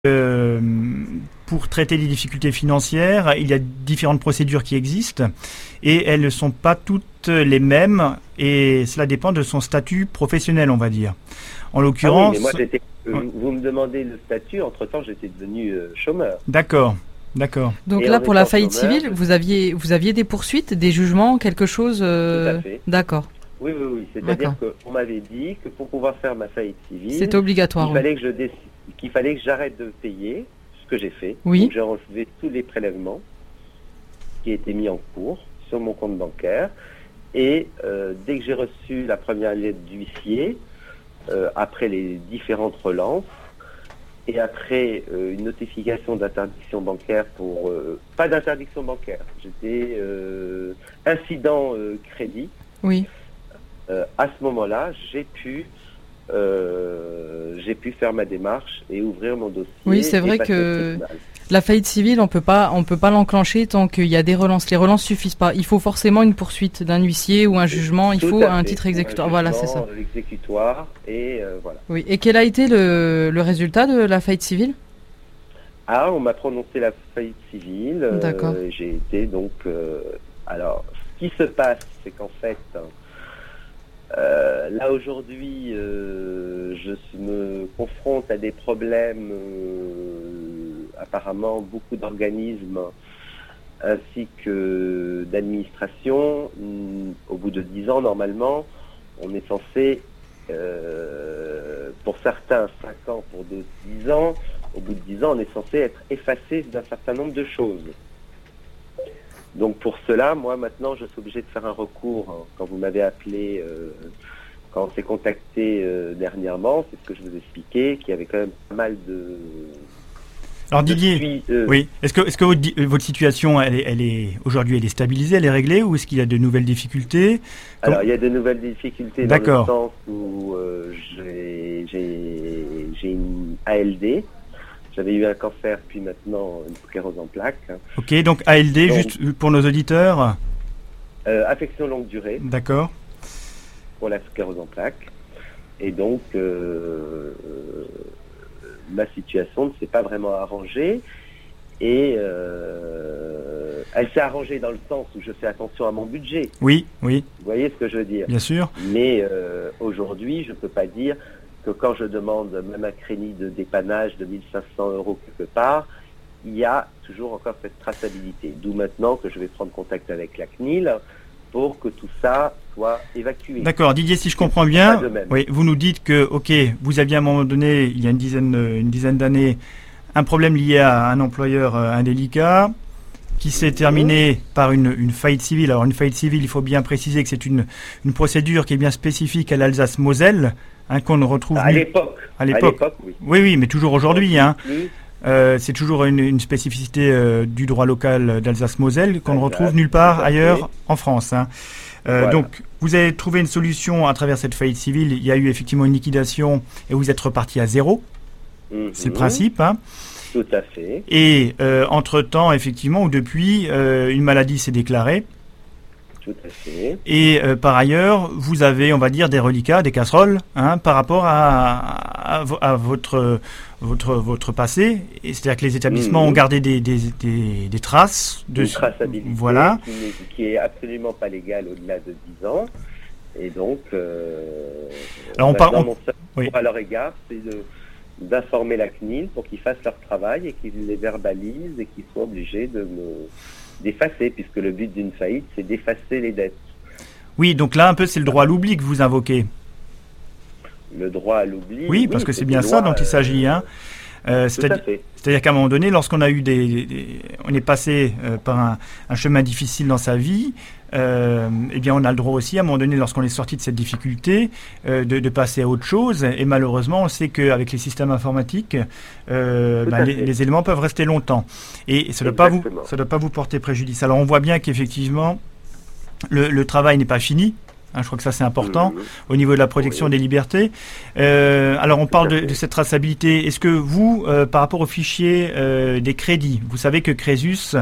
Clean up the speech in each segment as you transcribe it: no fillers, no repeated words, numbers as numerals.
pour traiter les difficultés financières, il y a différentes procédures qui existent et elles ne sont pas toutes les mêmes et cela dépend de son statut professionnel, on va dire. En l'occurrence... Ah oui, mais moi, vous me demandez le statut, entre-temps j'étais devenu chômeur. D'accord. Donc Et là, en pour la étant faillite chômeur, civile, vous aviez des poursuites, des jugements, quelque chose Tout à fait. D'accord. Oui. C'est-à-dire qu'on m'avait dit que pour pouvoir faire ma faillite civile, C'est obligatoire. il fallait qu'il fallait que j'arrête de payer, ce que j'ai fait. Oui. Donc j'ai relevé tous les prélèvements qui étaient mis en cours sur mon compte bancaire. Et dès que j'ai reçu la première lettre d'huissier, après les différentes relances, et après une notification d'interdiction bancaire pour... pas d'interdiction bancaire, j'étais incident crédit. Oui. À ce moment-là, j'ai pu faire ma démarche et ouvrir mon dossier. Oui, c'est vrai que la faillite civile, on peut pas l'enclencher tant qu'il y a des relances. Les relances suffisent pas. Il faut forcément une poursuite d'un huissier ou un jugement. Il faut un titre exécutoire. Voilà, c'est ça. Exécutoire et voilà. Oui. Et quel a été le résultat de la faillite civile? Ah, on m'a prononcé la faillite civile. D'accord. J'ai été donc... alors, ce qui se passe, c'est qu'en fait... là aujourd'hui, je me confronte à des problèmes, apparemment beaucoup d'organismes ainsi que d'administration. Au bout de 10 ans, normalement, on est censé, pour certains 5 ans, pour d'autres 10 ans, au bout de 10 ans, on est censé être effacé d'un certain nombre de choses. Donc pour cela, moi maintenant, je suis obligé de faire un recours. Hein. Quand vous m'avez appelé, quand on s'est contacté dernièrement, c'est ce que je vous expliquais, qu'il y avait quand même pas mal de... Alors Didier, oui. Est-ce que votre situation, elle est aujourd'hui, elle est stabilisée, elle est réglée, ou est-ce qu'il y a de nouvelles difficultés? Alors il y a de nouvelles difficultés dans le sens où j'ai une ALD. J'avais eu un cancer, puis maintenant une sclérose en plaques. Ok, donc ALD, donc, juste pour nos auditeurs. Affection longue durée. D'accord. Pour la sclérose en plaques. Et donc, ma situation ne s'est pas vraiment arrangée. Et elle s'est arrangée dans le sens où je fais attention à mon budget. Oui. Vous voyez ce que je veux dire? Bien sûr. Mais aujourd'hui, je ne peux pas dire que quand je demande même un crédit de dépannage de 1 500 € quelque part, il y a toujours encore cette traçabilité. D'où maintenant que je vais prendre contact avec la CNIL pour que tout ça soit évacué. D'accord, Didier, si je comprends bien, oui, vous nous dites que, ok, vous aviez à un moment donné, il y a une dizaine d'années, un problème lié à un employeur indélicat, qui s'est terminé par une faillite civile. Alors une faillite civile, il faut bien préciser que c'est une procédure qui est bien spécifique à l'Alsace-Moselle, qu'on ne retrouve à l'époque. À l'époque, oui. Oui, mais toujours aujourd'hui. C'est toujours une spécificité du droit local d'Alsace-Moselle qu'on ne retrouve nulle part ailleurs en France. Voilà. Donc, vous avez trouvé une solution à travers cette faillite civile. Il y a eu effectivement une liquidation et vous êtes reparti à zéro. C'est le principe. Tout à fait. Et entre-temps, effectivement, ou depuis, une maladie s'est déclarée. Tout à fait. Et par ailleurs, vous avez, on va dire, des reliquats, des casseroles, par rapport à votre passé. C'est-à-dire que les établissements ont gardé des traces de traçabilité, voilà, qui est absolument pas légale au-delà de 10 ans. Et donc, alors mon seul à leur égard, c'est d'informer la CNIL pour qu'ils fassent leur travail et qu'ils les verbalisent et qu'ils soient obligés d'effacer, puisque le but d'une faillite, c'est d'effacer les dettes. Oui, donc là, un peu, c'est le droit à l'oubli que vous invoquez. Le droit à l'oubli. Oui, parce que c'est bien ça dont il s'agit. C'est-à-dire qu'à un moment donné, lorsqu'on a eu on est passé par un chemin difficile dans sa vie, eh bien, on a le droit aussi, à un moment donné, lorsqu'on est sorti de cette difficulté, de passer à autre chose. Et malheureusement, on sait qu'avec les systèmes informatiques, les éléments peuvent rester longtemps. Et ça ne doit pas vous porter préjudice. Alors, on voit bien qu'effectivement, le travail n'est pas fini. Je crois que ça, c'est important au niveau de la protection des libertés. Alors, on parle de cette traçabilité. Est-ce que vous, par rapport au fichier des crédits, vous savez que Crésus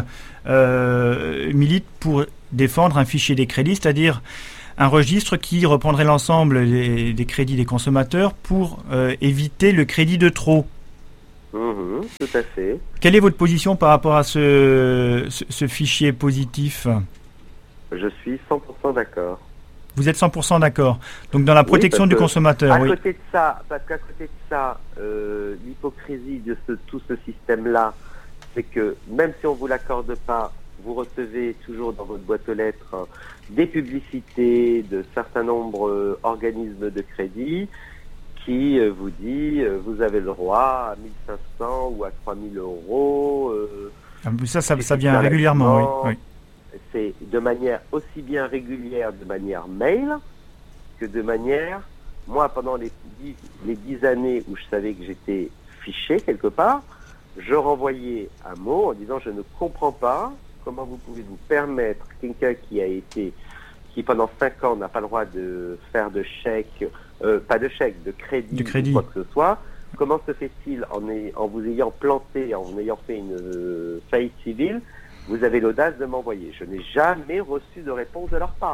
milite pour défendre un fichier des crédits, c'est-à-dire un registre qui reprendrait l'ensemble des crédits des consommateurs pour éviter le crédit de trop. Tout à fait. Quelle est votre position par rapport à ce fichier positif ? Je suis 100% d'accord. Vous êtes 100% d'accord. Donc dans la protection du consommateur, parce qu'à côté de ça, l'hypocrisie de tout ce système-là, c'est que même si on ne vous l'accorde pas, vous recevez toujours dans votre boîte aux lettres des publicités de certains nombres organismes de crédit qui vous dit vous avez le droit à 1500 ou à 3000 euros. Ça vient régulièrement, oui. C'est de manière aussi bien régulière de manière mail que de manière... Moi, pendant les 10 années où je savais que j'étais fiché quelque part, je renvoyais un mot en disant je ne comprends pas comment vous pouvez vous permettre, quelqu'un qui pendant 5 ans n'a pas le droit de faire de chèque, de crédit, ou quoi que ce soit, comment se fait-il en vous ayant planté, en ayant fait une faillite civile, vous avez l'audace de m'envoyer. Je n'ai jamais reçu de réponse de leur part.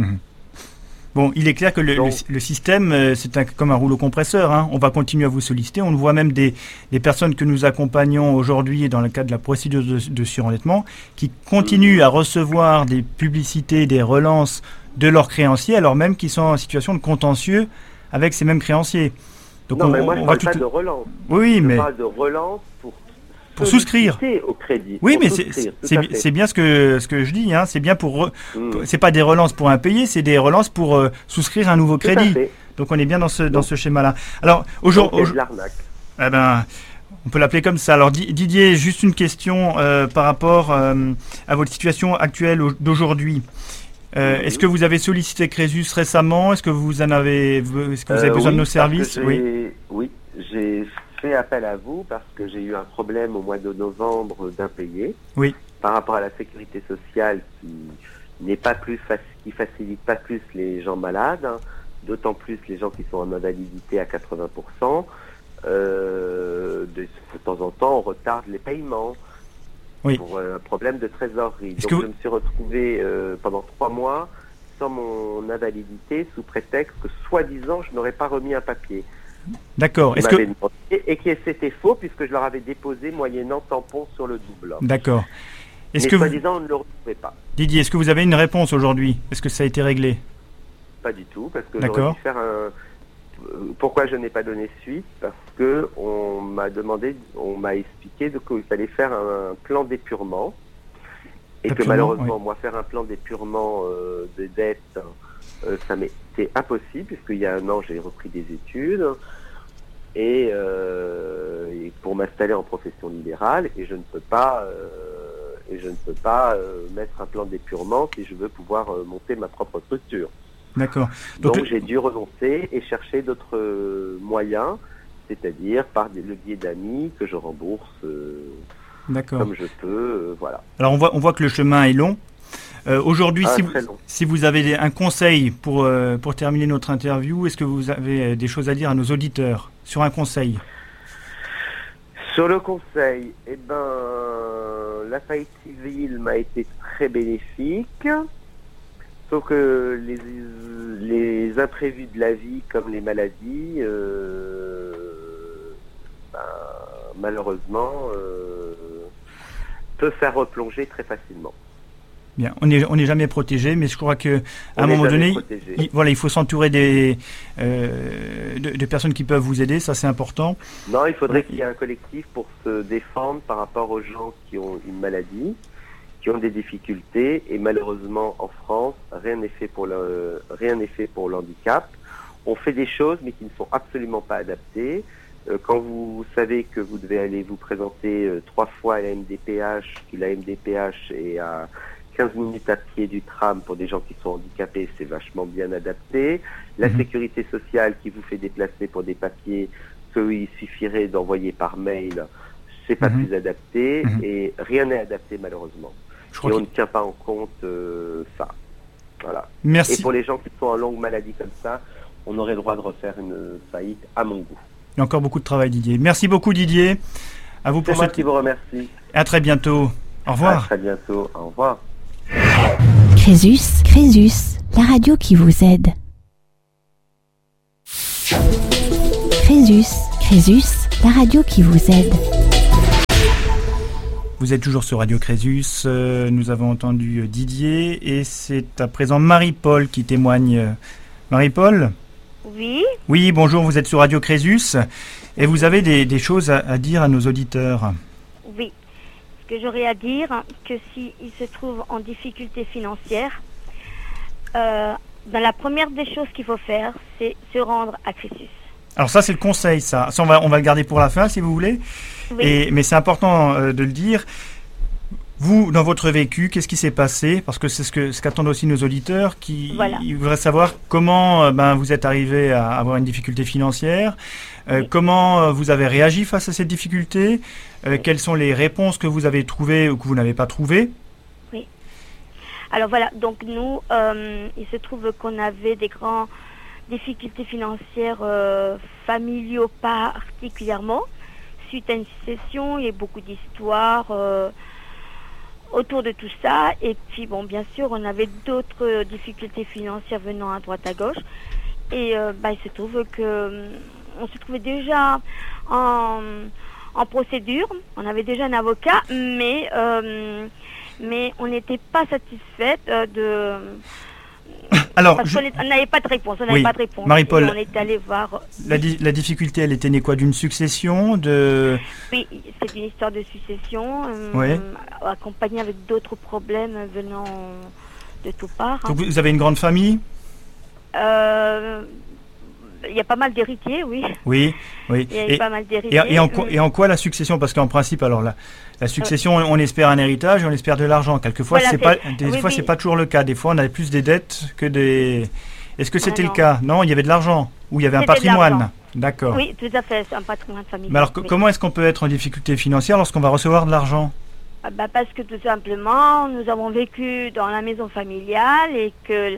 Bon, il est clair que le système, c'est comme un rouleau compresseur. Hein. On va continuer à vous solliciter. On voit même des personnes que nous accompagnons aujourd'hui dans le cadre de la procédure de surendettement qui continuent à recevoir des publicités, des relances de leurs créanciers, alors même qu'ils sont en situation de contentieux avec ces mêmes créanciers. Donc mais moi, je ne parle pas de relance. Oui, mais... Je parle de relance pour souscrire au crédit. Oui, mais c'est bien ce que je dis. Hein. C'est bien c'est pas des relances pour impayés, c'est des relances pour souscrire un nouveau crédit. Donc on est bien dans ce schéma-là. Alors aujourd'hui, c'est de l'arnaque. Eh ben, on peut l'appeler comme ça. Alors Didier, juste une question par rapport à votre situation actuelle d'aujourd'hui. Est-ce que vous avez sollicité Crésus récemment ? Est-ce que vous avez besoin de nos services ? Oui, j'ai fait appel à vous parce que j'ai eu un problème au mois de novembre d'impayé. Oui. Par rapport à la sécurité sociale qui facilite pas plus les gens malades, hein, d'autant plus les gens qui sont en invalidité à 80%. De temps en temps, on retarde les paiements pour un problème de trésorerie. Donc je me suis retrouvé pendant 3 mois sans mon invalidité sous prétexte que soi-disant je n'aurais pas remis un papier. D'accord. Et que c'était faux puisque je leur avais déposé moyennant tampon sur le double. D'accord. Mais soi-disant on ne le retrouvait pas. Didier, est-ce que vous avez une réponse aujourd'hui ? Est-ce que ça a été réglé ? Pas du tout, parce que j'aurais dû faire Pourquoi je n'ai pas donné suite ? Parce que on m'a expliqué qu'il fallait faire un plan d'épurement. Et que malheureusement, moi, faire un plan d'épurement de dette, ça m'était impossible, puisqu'il y a 1 an, j'ai repris des études. Et pour m'installer en profession libérale, et je ne peux pas mettre un plan d'épurement si je veux pouvoir monter ma propre structure. D'accord. Donc j'ai dû renoncer et chercher d'autres moyens, c'est-à-dire par le biais d'amis que je rembourse comme je peux, voilà. Alors on voit que le chemin est long. Aujourd'hui, si vous avez un conseil pour terminer notre interview, est-ce que vous avez des choses à dire à nos auditeurs sur un conseil ? Sur le conseil, la faillite civile m'a été très bénéfique, sauf que les imprévus de la vie, comme les maladies, malheureusement, peuvent faire replonger très facilement. Bien, on n'est jamais protégé, mais je crois qu'à un moment donné, il faut s'entourer de personnes qui peuvent vous aider, ça c'est important. Non, il faudrait qu'il y ait un collectif pour se défendre par rapport aux gens qui ont une maladie, qui ont des difficultés, et malheureusement en France, rien n'est fait pour le handicap. On fait des choses, mais qui ne sont absolument pas adaptées. Quand vous savez que vous devez aller vous présenter 3 fois à la MDPH, que la MDPH est à 15 minutes à pied du tram pour des gens qui sont handicapés, c'est vachement bien adapté. La sécurité sociale qui vous fait déplacer pour des papiers qu'il suffirait d'envoyer par mail, c'est pas plus adapté, et rien n'est adapté malheureusement. Et on ne tient pas en compte ça. Voilà. Merci. Et pour les gens qui sont en longue maladie comme ça, on aurait le droit de refaire une faillite à mon goût. Il y a encore beaucoup de travail, Didier. Merci beaucoup, Didier. À vous pour moi qui vous remercie. À très bientôt. Au revoir. À très bientôt. Au revoir. Crésus, la radio qui vous aide. Crésus, la radio qui vous aide. Vous êtes toujours sur Radio Crésus. Nous avons entendu Didier et c'est à présent Marie-Paul qui témoigne. Marie-Paul ? Oui. Oui, bonjour, vous êtes sur Radio Crésus et vous avez des choses à dire à nos auditeurs. Oui. Ce que j'aurais à dire, que s'ils se trouvent en difficulté financière, dans la première des choses qu'il faut faire, c'est se rendre à Crésus. Alors ça, c'est le conseil, ça. Ça, on va le garder pour la fin, si vous voulez. Oui. Mais c'est important de le dire. Vous, dans votre vécu, qu'est-ce qui s'est passé? Parce que c'est ce qu'attendent aussi nos auditeurs, ils voudraient savoir comment vous êtes arrivé à avoir une difficulté financière, comment vous avez réagi face à cette difficulté, quelles sont les réponses que vous avez trouvées ou que vous n'avez pas trouvées. Oui. Alors voilà, donc nous, il se trouve qu'on avait des grandes difficultés financières familiaux particulièrement. Suite à une succession, il y a beaucoup d'histoires autour de tout ça. Et puis, bon, bien sûr, on avait d'autres difficultés financières venant à droite à gauche. Et il se trouve que on se trouvait déjà en procédure. On avait déjà un avocat, mais on n'était pas satisfaite de... Alors, parce qu'on n'avait pas de réponse. Marie-Paul, on est allé voir. La difficulté, elle était née quoi? D'une succession de... Oui, c'est une histoire de succession, accompagnée avec d'autres problèmes venant de toutes parts. Donc vous avez une grande famille? Il y a pas mal d'héritiers, oui. Oui. Il y a pas mal d'héritiers. Et en quoi la succession? Parce qu'en principe, alors la succession, on espère un héritage et on espère de l'argent. Quelquefois, voilà, c'est pas toujours le cas. Des fois, on a plus des dettes que des... Est-ce que c'était le cas? Non, il y avait de l'argent. Ou il y avait un patrimoine. D'accord. Oui, tout à fait, c'est un patrimoine familial. Mais alors, comment est-ce qu'on peut être en difficulté financière lorsqu'on va recevoir de l'argent? Parce que tout simplement, nous avons vécu dans la maison familiale et que...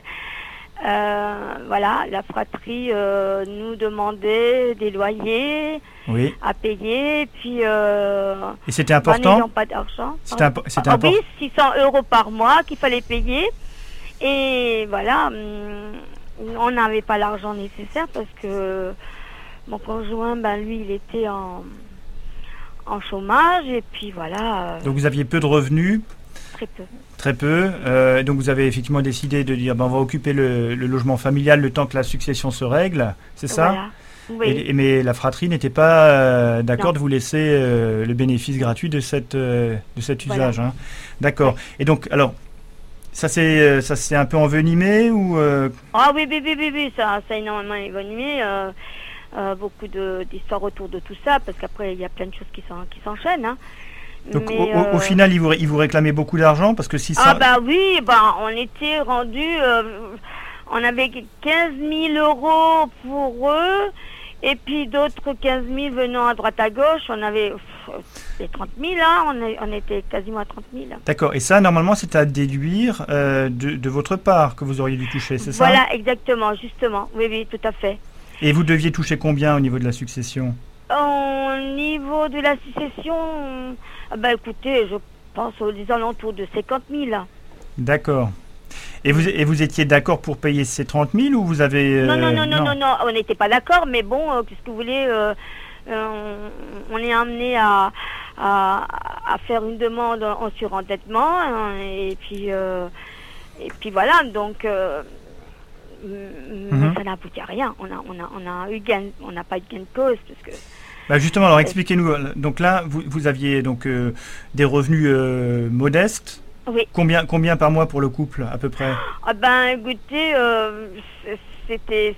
la fratrie nous demandait des loyers à payer, puis et c'était important. N'ayant pas d'argent. C'était important. Oui, 600 € par mois qu'il fallait payer, et voilà, on n'avait pas l'argent nécessaire parce que mon conjoint, lui, il était en chômage, et puis voilà. Donc vous aviez peu de revenus. Très peu. Donc vous avez effectivement décidé de dire on va occuper le logement familial le temps que la succession se règle, c'est ça? Voilà. Oui. Mais la fratrie n'était pas d'accord de vous laisser le bénéfice gratuit de cet usage. Voilà. Hein. D'accord. Ouais. Et donc, alors, ça s'est un peu envenimé ou Ah oui, ça a énormément envenimé. Beaucoup d'histoires autour de tout ça, parce qu'après, il y a plein de choses qui s'enchaînent. Hein. Donc au final, il vous réclamait beaucoup d'argent parce que si ça... on était rendu, on avait 15 000 € pour eux, et puis d'autres 15 000 venant à droite à gauche, on avait les 30 000, hein, on était quasiment à 30 000. D'accord, et ça, normalement, c'est à déduire de votre part que vous auriez dû toucher, c'est ça? Voilà, exactement, justement, oui, tout à fait. Et vous deviez toucher combien au niveau de la succession? Au niveau de la succession, écoutez, je pense aux alentours de 50 000. D'accord. Et vous étiez d'accord pour payer ces 30 000 ou vous avez... Non, on n'était pas d'accord, mais bon, qu'est-ce que vous voulez, on est amené à faire une demande en surendettement, hein, et puis voilà, donc... ça n'a abouti à rien. On n'a pas eu de gain de cause parce que... justement, alors expliquez-nous. Donc là, vous aviez donc des revenus modestes. Oui. Combien par mois pour le couple à peu près? Écoutez, c'était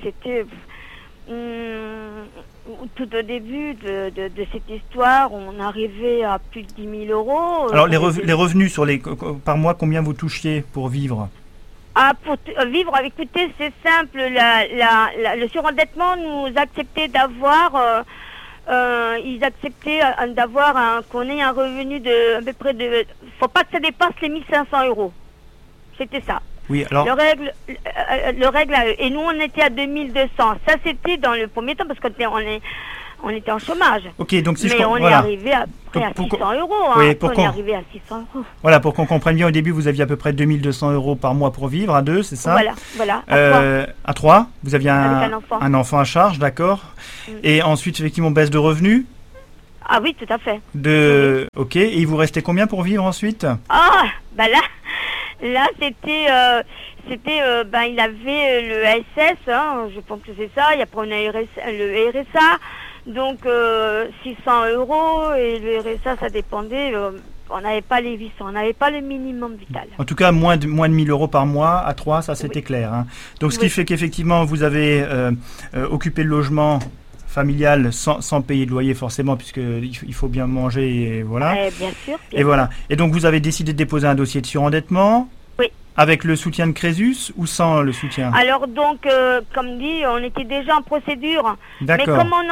tout au début de cette histoire, on arrivait à plus de 10 000 €. Alors les revenus par mois, combien vous touchiez pour vivre? Pour vivre, écoutez, c'est simple. Le surendettement nous acceptait d'avoir, ils acceptaient d'avoir qu'on ait un revenu de à peu près de. Faut pas que ça dépasse les 1 500 €. C'était ça. Oui, alors. Le règle à eux. Et nous, on était à 2 200. Ça, c'était dans le premier temps parce qu'on était en chômage. Ok, donc si mais on est arrivé à 600 €. Oui, on est arrivé à 600 €. Voilà, pour qu'on comprenne bien, au début, vous aviez à peu près 2 200 € par mois pour vivre, à 2, c'est ça? Voilà. À 3, vous aviez un enfant à charge, d'accord. Et ensuite, effectivement, baisse de revenus? Ah oui, tout à fait. Ok, et il vous restait combien pour vivre ensuite? Ah, bah là c'était, il avait le SS, hein, je pense que c'est ça, et après on a le RSA, donc 600 €, et le RSA ça dépendait, on n'avait pas les 800, on n'avait pas le minimum vital. En tout cas, moins de 1 000 € par mois à 3, ça c'était clair. Hein. Donc ce qui fait qu'effectivement vous avez occupé le logement familial sans payer de loyer forcément, puisqu'il faut bien manger, et voilà. Bien sûr. Et voilà. Et donc vous avez décidé de déposer un dossier de surendettement. Oui. Avec le soutien de Crésus ou sans le soutien? Alors donc, comme dit, on était déjà en procédure. D'accord. Mais comme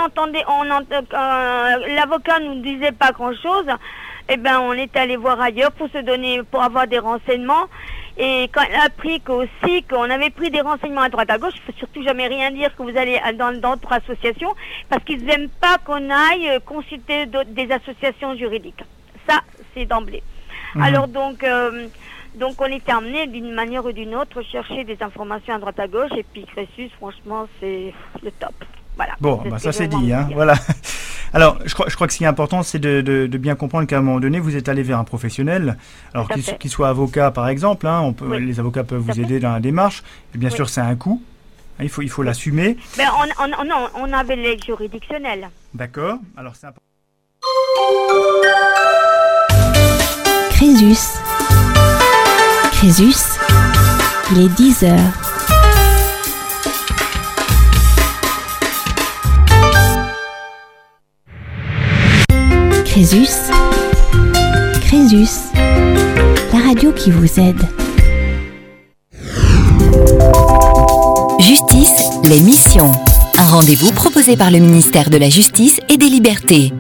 l'avocat nous disait pas grand-chose, on est allé voir ailleurs pour avoir des renseignements. Et quand elle a appris qu'on avait pris des renseignements à droite à gauche, il faut surtout jamais rien dire que vous allez dans d'autres associations, parce qu'ils n'aiment pas qu'on aille consulter des associations juridiques. Ça, c'est d'emblée. Alors donc on était amené d'une manière ou d'une autre chercher des informations à droite à gauche, et puis Crésus, franchement, c'est le top. Voilà. Bon, ça c'est dit, hein. Voilà. Alors, je crois que ce qui est important, c'est de bien comprendre qu'à un moment donné, vous êtes allé vers un professionnel, alors qu'il soit avocat, par exemple. Hein, les avocats peuvent vous aider dans la démarche. Et bien sûr, c'est un coût. Il faut l'assumer. Mais on avait l'aide juridictionnelle. D'accord. Alors, c'est important. Crésus, il est 10h. Crésus, la radio qui vous aide. Justice, l'émission. Un rendez-vous proposé par le ministère de la Justice et des Libertés.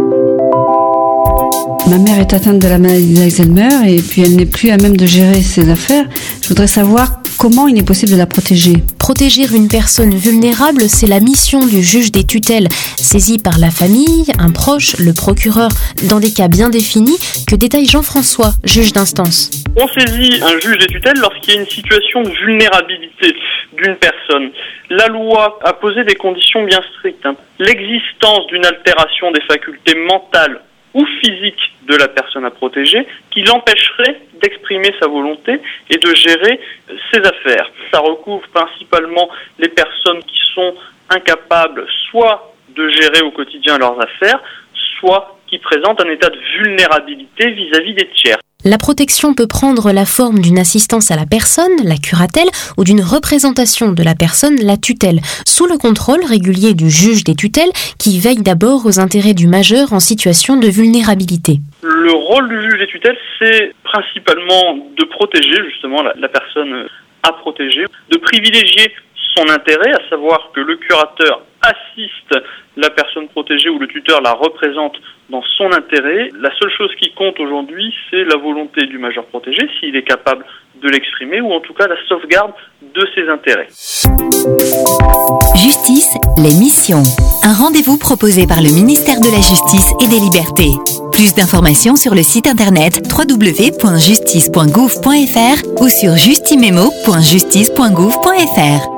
Ma mère est atteinte de la maladie d'Alzheimer et puis elle n'est plus à même de gérer ses affaires. Je voudrais savoir comment il est possible de la protéger. Protéger une personne vulnérable, c'est la mission du juge des tutelles, saisi par la famille, un proche, le procureur, dans des cas bien définis, que détaille Jean-François, juge d'instance. On saisit un juge des tutelles lorsqu'il y a une situation de vulnérabilité d'une personne. La loi a posé des conditions bien strictes. L'existence d'une altération des facultés mentales ou physiques de la personne à protéger qui l'empêcherait d'exprimer sa volonté et de gérer ses affaires. Ça recouvre principalement les personnes qui sont incapables soit de gérer au quotidien leurs affaires, soit qui présentent un état de vulnérabilité vis-à-vis des tiers. La protection peut prendre la forme d'une assistance à la personne, la curatelle, ou d'une représentation de la personne, la tutelle, sous le contrôle régulier du juge des tutelles qui veille d'abord aux intérêts du majeur en situation de vulnérabilité. Le rôle du juge des tutelles, c'est principalement de protéger justement la personne à protéger, de privilégier son intérêt, à savoir que le curateur assiste la personne protégée ou le tuteur la représente dans son intérêt. La seule chose qui compte aujourd'hui, c'est la volonté du majeur protégé, s'il est capable de l'exprimer, ou en tout cas la sauvegarde de ses intérêts. Justice, l'émission. Un rendez-vous proposé par le ministère de la Justice et des Libertés. Plus d'informations sur le site internet www.justice.gouv.fr ou sur justimemo.justice.gouv.fr.